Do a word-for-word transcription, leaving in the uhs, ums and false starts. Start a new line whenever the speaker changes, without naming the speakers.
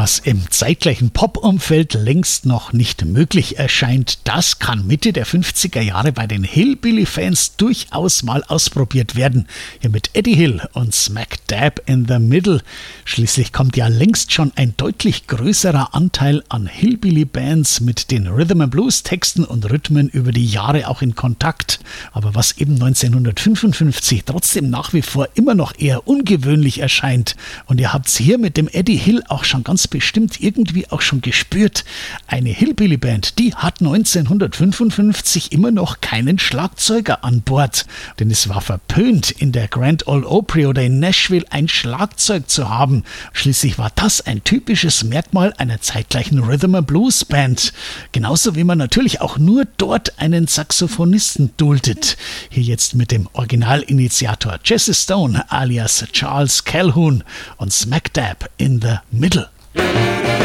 Was im zeitgleichen Pop-Umfeld längst noch nicht möglich erscheint, das kann Mitte der fünfziger Jahre bei den Hillbilly-Fans durchaus mal ausprobiert werden. Hier mit Eddie Hill und Smack Dab in the Middle. Schließlich kommt ja längst schon ein deutlich größerer Anteil an Hillbilly-Bands mit den Rhythm-and-Blues-Texten und Rhythmen über die Jahre auch in Kontakt. Aber was eben neunzehnhundertfünfundfünfzig trotzdem nach wie vor immer noch eher ungewöhnlich erscheint, und ihr habt's hier mit dem Eddie Hill auch schon ganz bestimmt irgendwie auch schon gespürt. Eine Hillbilly-Band, die hat neunzehnhundertfünfundfünfzig immer noch keinen Schlagzeuger an Bord. Denn es war verpönt, in der Grand Ole Opry oder in Nashville ein Schlagzeug zu haben. Schließlich war das ein typisches Merkmal einer zeitgleichen Rhythm-and-Blues-Band. Genauso wie man natürlich auch nur dort einen Saxophonisten duldet. Hier jetzt mit dem Originalinitiator Jesse Stone alias Charles Calhoun und Smack Dab in the Middle.